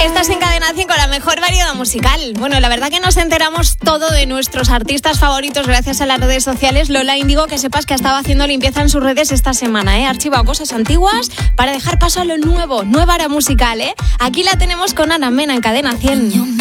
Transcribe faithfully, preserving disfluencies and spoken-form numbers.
Estás en Cadena cien con la mejor variedad musical. Bueno, la verdad que nos enteramos todo de nuestros artistas favoritos gracias a las redes sociales. Lola Índigo, que sepas que estaba haciendo limpieza en sus redes esta semana, ¿eh? Ha archivado cosas antiguas para dejar paso a lo nuevo. Nueva era musical, ¿eh? Aquí la tenemos con Ana Mena en Cadena cien.